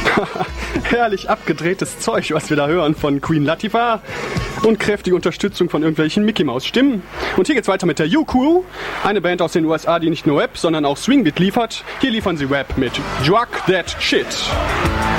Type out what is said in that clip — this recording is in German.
Herrlich abgedrehtes Zeug, was wir da hören von Queen Latifah und kräftige Unterstützung von irgendwelchen Mickey-Maus-Stimmen. Und hier geht's weiter mit der U-Crew, eine Band aus den USA, die nicht nur Rap, sondern auch Swingbeat liefert. Hier liefern sie Rap mit Drug That Shit.